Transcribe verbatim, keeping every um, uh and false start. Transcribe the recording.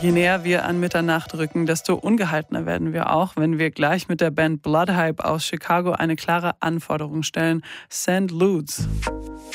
Je näher wir an Mitternacht rücken, desto ungehaltener werden wir auch, wenn wir gleich mit der Band Bloodhype aus Chicago eine klare Anforderung stellen: Send Lewds.